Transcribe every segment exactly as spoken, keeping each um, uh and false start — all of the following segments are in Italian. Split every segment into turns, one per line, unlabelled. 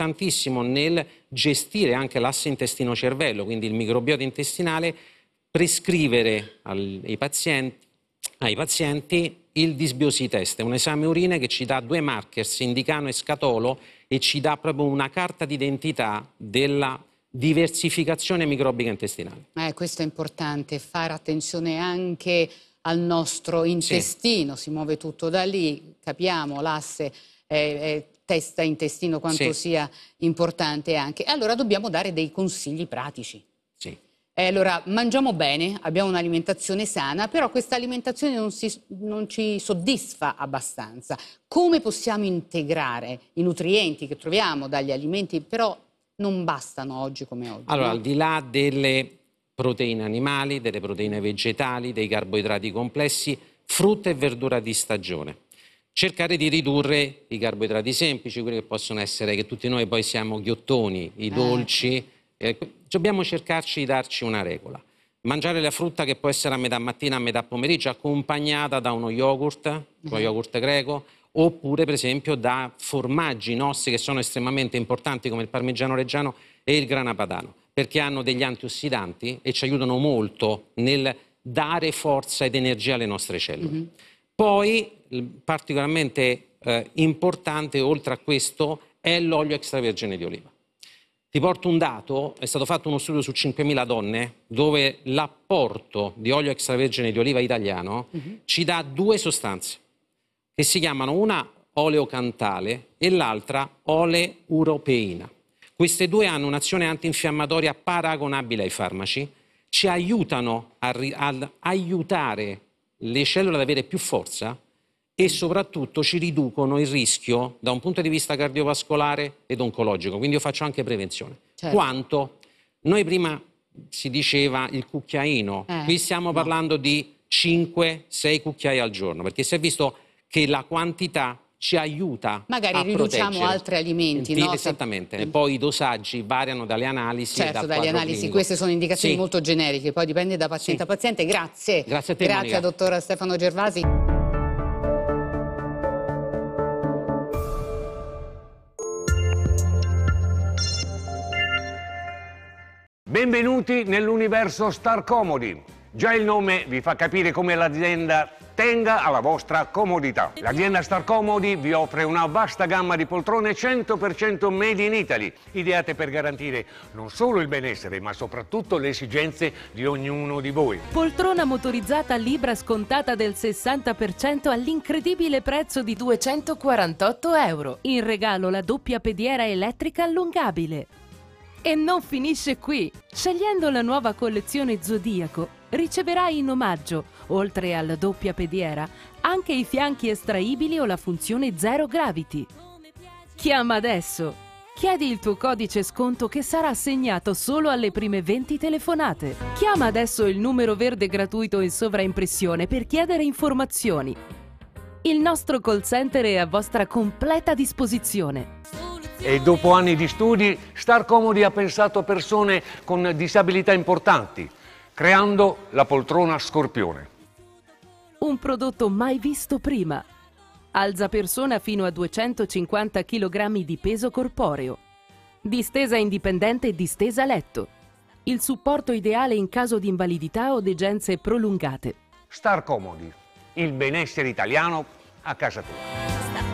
importantissimo nel gestire anche l'asse intestino-cervello, quindi il microbiota intestinale, prescrivere ai pazienti, ai pazienti il dysbiosi test, un esame urine che ci dà due markers, indicano e scatolo, e ci dà proprio una carta d'identità della diversificazione microbica intestinale.
Eh, questo è importante, fare attenzione anche al nostro intestino, sì. Si muove tutto da lì, capiamo l'asse eh, eh, testa-intestino quanto sì. sia importante anche. Allora dobbiamo dare dei consigli pratici.
Sì.
Eh, allora, mangiamo bene, abbiamo un'alimentazione sana, però questa alimentazione non, si, non ci soddisfa abbastanza. Come possiamo integrare i nutrienti che troviamo dagli alimenti, però non bastano oggi come oggi?
Allora,
no?
al di là delle proteine animali, delle proteine vegetali, dei carboidrati complessi, frutta e verdura di stagione. Cercare di ridurre i carboidrati semplici, quelli che possono essere, che tutti noi poi siamo ghiottoni, i dolci. Eh. Eh, dobbiamo cercarci di darci una regola. Mangiare la frutta che può essere a metà mattina, a metà pomeriggio, accompagnata da uno yogurt, uh-huh. uno yogurt greco, oppure per esempio da formaggi nostri che sono estremamente importanti come il parmigiano reggiano e il grana padano, perché hanno degli antiossidanti e ci aiutano molto nel dare forza ed energia alle nostre cellule. Uh-huh. Poi, particolarmente eh, importante, oltre a questo, è l'olio extravergine di oliva. Ti porto un dato, è stato fatto uno studio su cinquemila donne dove l'apporto di olio extravergine di oliva italiano uh-huh. ci dà due sostanze che si chiamano una oleocantale e l'altra oleuropeina. Queste due hanno un'azione antinfiammatoria paragonabile ai farmaci, ci aiutano a, a aiutare le cellule ad avere più forza e soprattutto ci riducono il rischio da un punto di vista cardiovascolare ed oncologico, quindi io faccio anche prevenzione. Certo. Quanto? Noi prima si diceva il cucchiaino, eh, qui stiamo no. parlando di cinque sei cucchiai al giorno, perché si è visto che la quantità ci aiuta
magari
a
riduciamo
proteggere.
altri alimenti,
sì,
no?
Esattamente, e poi i dosaggi variano dalle analisi.
Certo, dalle analisi, clinico. Queste sono indicazioni sì. molto generiche, poi dipende da paziente sì. a paziente. Grazie.
Grazie a te,
Grazie a dottor Stefano Gervasi.
Benvenuti nell'universo Star Comodi. Già il nome vi fa capire come l'azienda tenga alla vostra comodità. L'azienda Star Comodi vi offre una vasta gamma di poltrone cento per cento made in Italy, ideate per garantire non solo il benessere, ma soprattutto le esigenze di ognuno di voi.
Poltrona motorizzata Libra scontata del sessanta per cento all'incredibile prezzo di duecentoquarantotto euro. In regalo la doppia pediera elettrica allungabile. E non finisce qui! Scegliendo la nuova collezione Zodiaco, riceverai in omaggio, oltre alla doppia pediera, anche i fianchi estraibili o la funzione Zero Gravity. Chiama adesso! Chiedi il tuo codice sconto che sarà assegnato solo alle prime venti telefonate. Chiama adesso il numero verde gratuito in sovraimpressione per chiedere informazioni. Il nostro call center è a vostra completa disposizione.
E dopo anni di studi, Star Comodi ha pensato a persone con disabilità importanti, creando la poltrona Scorpione.
Un prodotto mai visto prima. Alza persona fino a duecentocinquanta chilogrammi di peso corporeo. Distesa indipendente e distesa letto. Il supporto ideale in caso di invalidità o degenze prolungate.
Star Comodi, il benessere italiano a casa tua.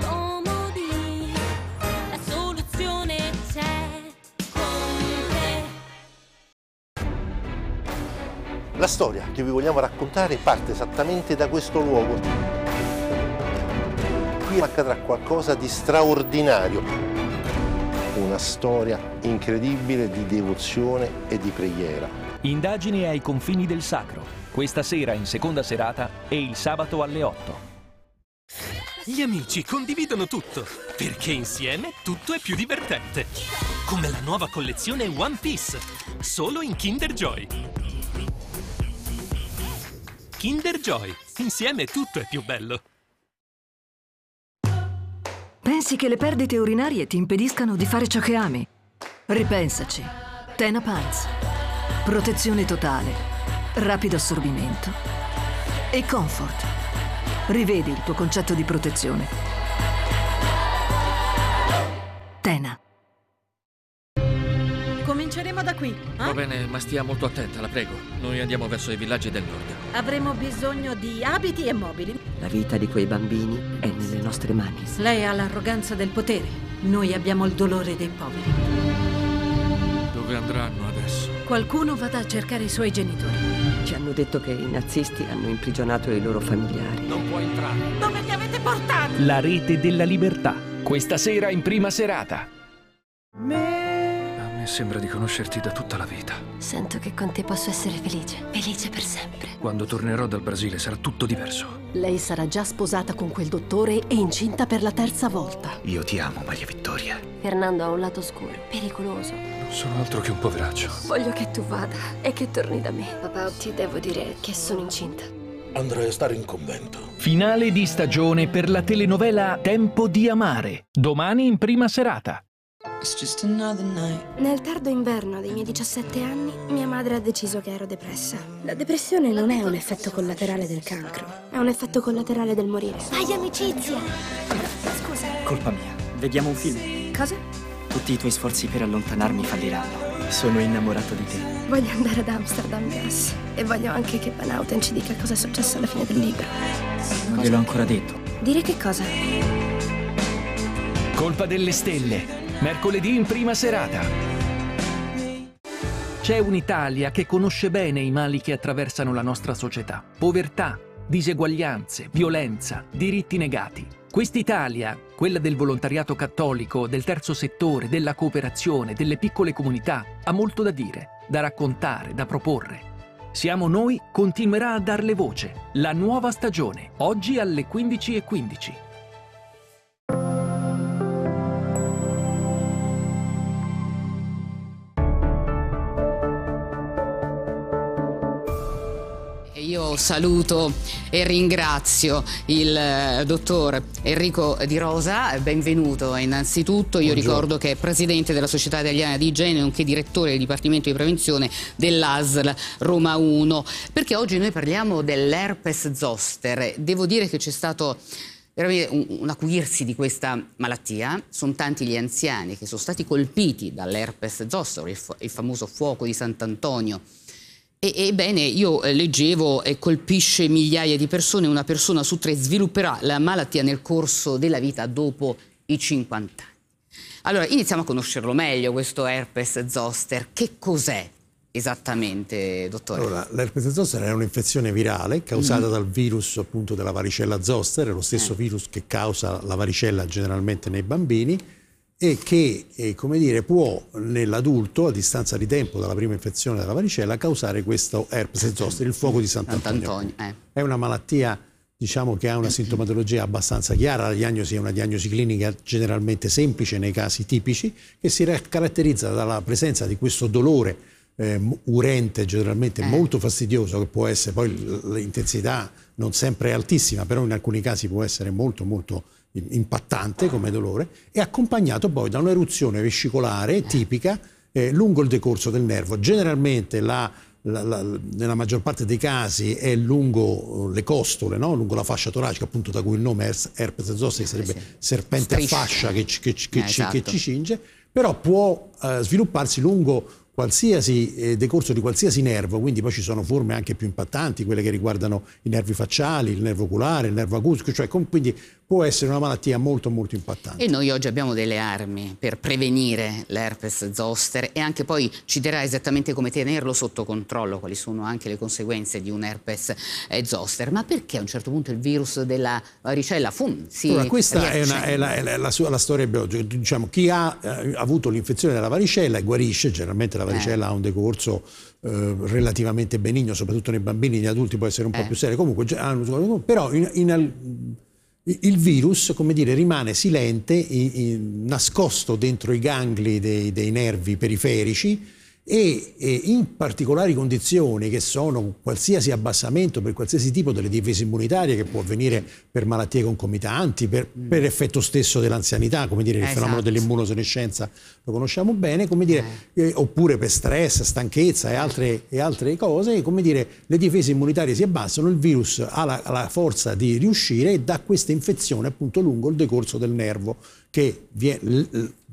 La storia che vi vogliamo raccontare parte esattamente da questo luogo. Qui accadrà qualcosa di straordinario. Una storia incredibile di devozione e di preghiera.
Indagini ai confini del sacro. Questa sera in seconda serata e il sabato alle otto.
Gli amici condividono tutto, perché insieme tutto è più divertente. Come la nuova collezione One Piece, solo in Kinder Joy. Kinder Joy, insieme tutto è più bello.
Pensi che le perdite urinarie ti impediscano di fare ciò che ami? Ripensaci. Tena Pants. Protezione totale, rapido assorbimento e comfort. Rivedi il tuo concetto di protezione. Tena.
Cominceremo da qui. Eh?
Va bene, ma stia molto attenta, la prego. Noi andiamo verso i villaggi del nord.
Avremo bisogno di abiti e mobili.
La vita di quei bambini è nelle nostre mani.
Lei ha l'arroganza del potere. Noi abbiamo il dolore dei poveri.
Dove andranno adesso?
Qualcuno vada a cercare i suoi genitori.
Ci hanno detto che i nazisti hanno imprigionato i loro familiari.
Non può entrare.
Dove li avete portati?
La rete della libertà. Questa sera in prima serata. A me sembra di conoscerti da tutta la vita.
Sento che con te posso essere felice. Felice per sempre.
Quando tornerò dal Brasile sarà tutto diverso.
Lei sarà già sposata con quel dottore e incinta per la terza volta.
Io ti amo, Maria Vittoria.
Fernando ha un lato oscuro, pericoloso.
Non sono altro che un poveraccio.
Voglio che tu vada e che torni da me. Papà, ti devo dire che sono incinta.
Andrei a stare in convento.
Finale di stagione per la telenovela Tempo di amare. Domani in prima serata.
Nel tardo inverno dei miei diciassette anni, mia madre ha deciso che ero depressa. La depressione non è un effetto collaterale del cancro, è un effetto collaterale del morire. Fai amicizia!
Scusa. Colpa mia. Vediamo un film.
Cosa?
Tutti i tuoi sforzi per allontanarmi falliranno. Sono innamorato di te.
Voglio andare ad Amsterdam Gas e voglio anche che Van Houten ci dica cosa è successo alla fine del libro.
Non gliel'ho ancora detto.
Dire che cosa?
Colpa delle stelle. Mercoledì in prima serata. C'è un'Italia che conosce bene i mali che attraversano la nostra società. Povertà, diseguaglianze, violenza, diritti negati. Quest'Italia, quella del volontariato cattolico, del terzo settore, della cooperazione, delle piccole comunità, ha molto da dire, da raccontare, da proporre. Siamo Noi continuerà a darle voce. La nuova stagione, oggi alle quindici e quindici.
Io saluto e ringrazio il eh, dottor Enrico Di Rosa, benvenuto innanzitutto. Io Buongiorno. Ricordo che è presidente della Società Italiana di Igiene, nonché direttore del Dipartimento di Prevenzione dell'A S L Roma uno, perché oggi noi parliamo dell'herpes zoster. Devo dire che c'è stato un, un acuirsi di questa malattia. Sono tanti gli anziani che sono stati colpiti dall'herpes zoster, il, il famoso fuoco di Sant'Antonio. Ebbene, io leggevo e colpisce migliaia di persone, una persona su tre svilupperà la malattia nel corso della vita dopo i cinquanta anni. Allora, iniziamo a conoscerlo meglio, questo herpes zoster. Che cos'è esattamente, dottore?
Allora, l'herpes zoster è un'infezione virale causata mm-hmm. dal virus appunto della varicella zoster, è lo stesso eh. virus che causa la varicella generalmente nei bambini, e che, eh, come dire, può nell'adulto, a distanza di tempo dalla prima infezione della varicella, causare questo herpes zoster, il fuoco di Sant'Antonio. Sant'Antonio eh. È una malattia, diciamo, che ha una sintomatologia abbastanza chiara. La diagnosi è una diagnosi clinica generalmente semplice nei casi tipici, che si caratterizza dalla presenza di questo dolore eh, urente, generalmente eh. molto fastidioso, che può essere, poi l'intensità non sempre è altissima, però in alcuni casi può essere molto molto impattante come dolore, e accompagnato poi da un'eruzione vescicolare tipica eh, lungo il decorso del nervo. Generalmente la, la, la, nella maggior parte dei casi è lungo le costole, no? Lungo la fascia toracica, appunto da cui il nome herpes zoster, che sarebbe sì. serpente Striscia. a fascia che, che, che, eh, ci, esatto. che ci cinge, però può eh, svilupparsi lungo qualsiasi eh, decorso di qualsiasi nervo, quindi poi ci sono forme anche più impattanti, quelle che riguardano i nervi facciali, il nervo oculare, il nervo acustico, cioè com- quindi può essere una malattia molto molto impattante.
E noi oggi abbiamo delle armi per prevenire l'herpes zoster, e anche poi ci dirà esattamente come tenerlo sotto controllo, quali sono anche le conseguenze di un herpes zoster. Ma perché a un certo punto il virus della varicella fum, si
allora, questa è, una, è, la, è la, la, sua, la storia biologica. Diciamo, chi ha eh, avuto l'infezione della varicella guarisce, generalmente la varicella eh. ha un decorso eh, relativamente benigno, soprattutto nei bambini, negli adulti può essere un po' eh. più serio, comunque, però in, in, il virus, come dire, rimane silente, in, in, nascosto dentro i gangli dei, dei nervi periferici, e, e in particolari condizioni, che sono qualsiasi abbassamento per qualsiasi tipo delle difese immunitarie, che può avvenire per malattie concomitanti, per, mm. per effetto stesso dell'anzianità, come dire, il esatto. fenomeno dell'immunosenescenza lo conosciamo bene, come dire, eh. Eh, oppure per stress, stanchezza e altre, e altre cose, come dire, le difese immunitarie si abbassano, il virus ha la, ha la forza di riuscire e dà questa infezione appunto lungo il decorso del nervo, che viene,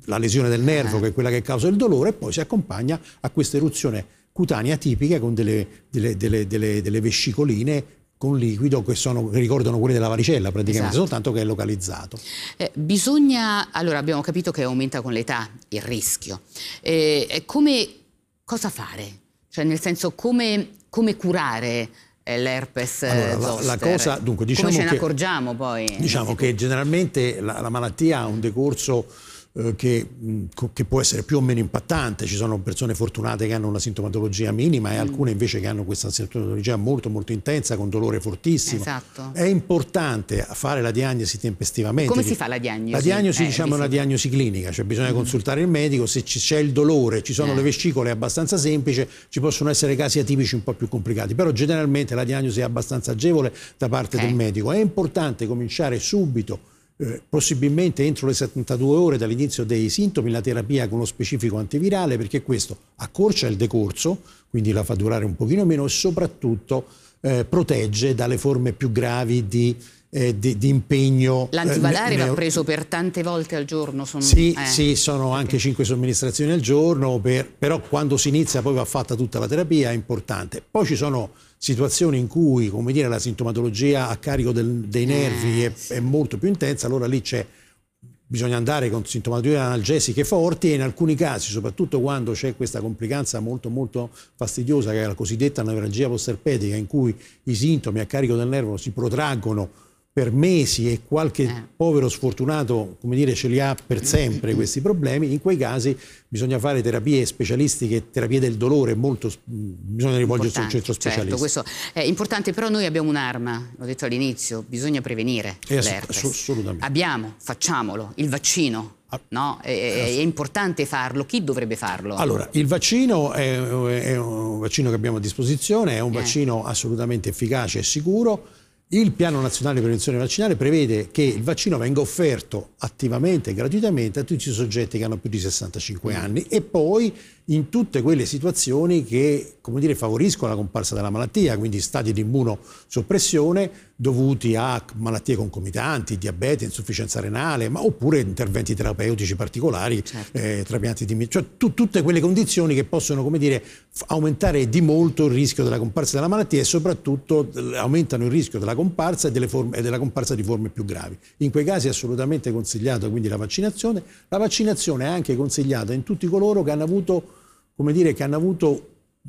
la lesione del nervo, che è quella che causa il dolore, e poi si accompagna a questa eruzione cutanea tipica con delle, delle, delle, delle, delle vescicoline con liquido che, sono, che ricordano quelle della varicella praticamente, esatto. soltanto che è localizzato.
Eh, bisogna, allora abbiamo capito che aumenta con l'età il rischio. Eh, come, cosa fare? Cioè nel senso come, come curare eh, l'herpes
allora,
zoster?
La, la cosa, dunque, diciamo
come ce ne
che,
accorgiamo poi?
Diciamo che generalmente la, la malattia ha un decorso Che, che può essere più o meno impattante. Ci sono persone fortunate che hanno una sintomatologia minima e mm. alcune invece che hanno questa sintomatologia molto molto intensa con dolore fortissimo.
Esatto.
È importante fare la diagnosi tempestivamente.
Come si fa la diagnosi?
La diagnosi
eh,
diciamo è una diagnosi clinica, cioè bisogna mm. consultare il medico. Se c'è il dolore, ci sono eh. le vescicole, è abbastanza semplice. Ci possono essere casi atipici un po' più complicati, però generalmente la diagnosi è abbastanza agevole da parte okay. del medico. È importante cominciare subito, Eh, possibilmente entro le settantadue ore dall'inizio dei sintomi, la terapia con lo specifico antivirale, perché questo accorcia il decorso, quindi la fa durare un pochino meno, e soprattutto eh, protegge dalle forme più gravi di, eh, di, di impegno.
L'antivalare
eh,
va preso per tante volte al giorno? Sono,
sì,
eh.
sì, sono anche cinque somministrazioni al giorno, per, però quando si inizia poi va fatta tutta la terapia, è importante. Poi ci sono situazioni in cui, come dire, la sintomatologia a carico del, dei nervi
eh,
è,
sì.
è molto più intensa, allora lì c'è, bisogna andare con sintomatologie analgesiche forti, e in alcuni casi, soprattutto quando c'è questa complicanza molto molto fastidiosa che è la cosiddetta nevralgia postherpetica, in cui i sintomi a carico del nervo si protraggono per mesi e qualche eh. povero sfortunato, come dire, ce li ha per sempre questi problemi, in quei casi bisogna fare terapie specialistiche, terapie del dolore, molto, bisogna rivolgersi a un centro specialista.
Certo, questo è importante, però noi abbiamo un'arma, l'ho detto all'inizio, bisogna prevenire
eh,
l'herpes.
Assolutamente.
Abbiamo, facciamolo, il vaccino. No? È, è importante farlo. Chi dovrebbe farlo?
Allora, il vaccino è, è un vaccino che abbiamo a disposizione, è un eh. vaccino assolutamente efficace e sicuro. Il Piano Nazionale di Prevenzione Vaccinale prevede che il vaccino venga offerto attivamente e gratuitamente a tutti i soggetti che hanno più di sessantacinque anni, e poi in tutte quelle situazioni che, come dire, favoriscono la comparsa della malattia, quindi stati di immunosoppressione dovuti a malattie concomitanti, diabete, insufficienza renale, ma oppure interventi terapeutici particolari, certo. eh, trapianti di cioè tu, tutte quelle condizioni che possono, come dire, aumentare di molto il rischio della comparsa della malattia, e soprattutto aumentano il rischio della comparsa e, delle forme, e della comparsa di forme più gravi. In quei casi è assolutamente consigliato quindi la vaccinazione. La vaccinazione è anche consigliata in tutti coloro che hanno avuto, come dire, che hanno avuto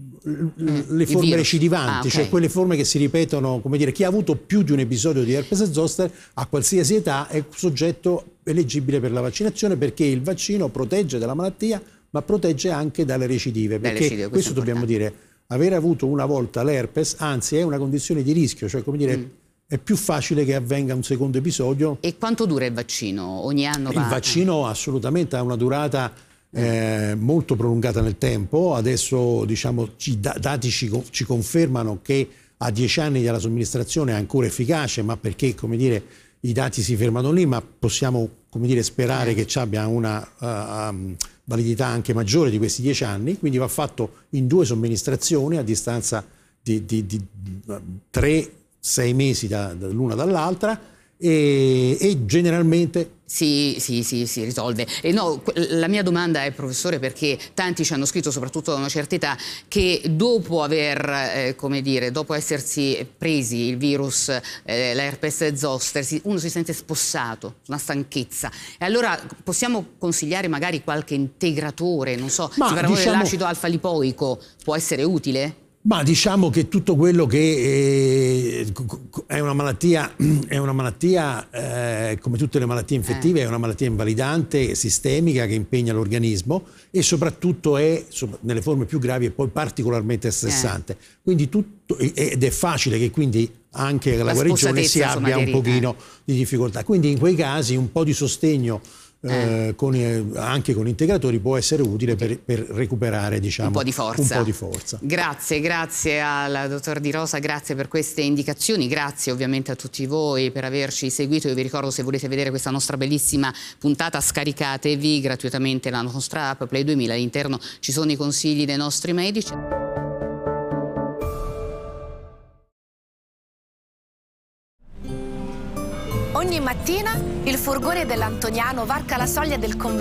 le forme recidivanti, ah, okay. cioè quelle forme che si ripetono, come dire, chi ha avuto più di un episodio di herpes zoster a qualsiasi età è soggetto eleggibile per la vaccinazione, perché il vaccino protegge dalla malattia, ma protegge anche dalle recidive, perché recidive, questo, questo dobbiamo dire, aver avuto una volta l'herpes, anzi, è una condizione di rischio, cioè, come dire, mm. è più facile che avvenga un secondo episodio.
E quanto dura il vaccino? Ogni anno va?
Il vaccino assolutamente ha una durata Eh, molto prolungata nel tempo. Adesso, diciamo, i dati ci, ci confermano che a dieci anni dalla somministrazione è ancora efficace, ma perché, come dire, i dati si fermano lì, ma possiamo, come dire, sperare eh. che ci abbia una uh, um, validità anche maggiore di questi dieci anni. Quindi va fatto in due somministrazioni a distanza di, di, di tre sei mesi da, da l'una dall'altra, e, e generalmente
Sì, sì, sì, si risolve. E no, la mia domanda è, professore, perché tanti ci hanno scritto, soprattutto da una certa età, che dopo aver, eh, come dire, dopo essersi presi il virus, eh, l'herpes zoster, si, uno si sente spossato, una stanchezza. E allora possiamo consigliare magari qualche integratore, non so,
Ma,
si parla
diciamo,
dell'acido alfa-lipoico, può essere utile?
Ma diciamo che tutto quello che è una malattia, è una malattia eh, come tutte le malattie infettive, eh. è una malattia invalidante, sistemica, che impegna l'organismo, e soprattutto è, nelle forme più gravi, è poi particolarmente stressante. Eh. Quindi tutto, ed è facile che quindi anche la, la guarigione si abbia un pochino eh. di difficoltà. Quindi in quei casi un po' di sostegno Eh, con, eh, anche con integratori può essere utile per, per recuperare, diciamo,
un po' di forza.
Un po' di forza.
Grazie, grazie al dottor Di Rosa, grazie per queste indicazioni, grazie ovviamente a tutti voi per averci seguito. Io vi ricordo, se volete vedere questa nostra bellissima puntata, scaricatevi gratuitamente la nostra app Play duemila, all'interno ci sono i consigli dei nostri medici.
Ogni mattina il furgone dell'Antoniano varca la soglia del convento